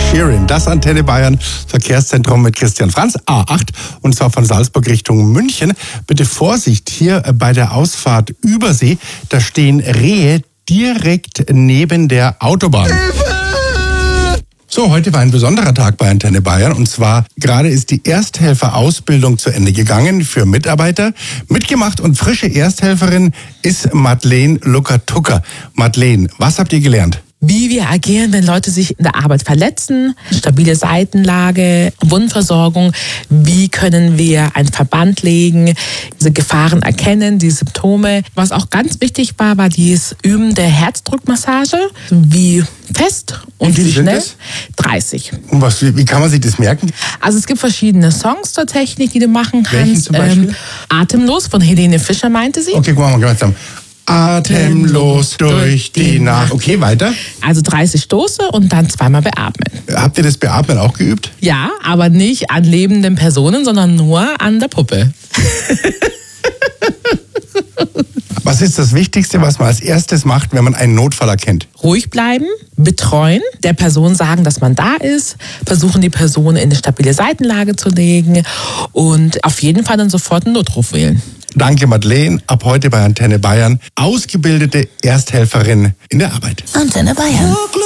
Sheeran, das Antenne Bayern Verkehrszentrum mit Christian Franz, A8, und zwar von Salzburg Richtung München. Bitte Vorsicht, hier bei der Ausfahrt Übersee, da stehen Rehe direkt neben der Autobahn. So, heute war ein besonderer Tag bei Antenne Bayern, und zwar gerade ist die Ersthelferausbildung zu Ende gegangen für Mitarbeiter. Mitgemacht und frische Ersthelferin ist Madeleine Lucker-Tucker. Madeleine, was habt ihr gelernt? Wie wir agieren, wenn Leute sich in der Arbeit verletzen, stabile Seitenlage, Wundversorgung, wie können wir einen Verband legen, diese Gefahren erkennen, die Symptome. Was auch ganz wichtig war, war dieses Üben der Herzdruckmassage, wie fest und wie schnell. 30. Und wie kann man sich das merken? Also es gibt verschiedene Songs zur Technik, die du machen kannst. Welchen zum Beispiel? Atemlos von Helene Fischer, meinte sie. Okay, gucken wir mal gemeinsam. Atemlos durch die Nacht. Okay, weiter. Also 30 Stoße und dann zweimal beatmen. Habt ihr das Beatmen auch geübt? Ja, aber nicht an lebenden Personen, sondern nur an der Puppe. Was ist das Wichtigste, was man als erstes macht, wenn man einen Notfall erkennt? Ruhig bleiben, betreuen, der Person sagen, dass man da ist, versuchen die Person in eine stabile Seitenlage zu legen und auf jeden Fall dann sofort einen Notruf wählen. Danke, Madeleine. Ab heute bei Antenne Bayern ausgebildete Ersthelferin in der Arbeit. Antenne Bayern.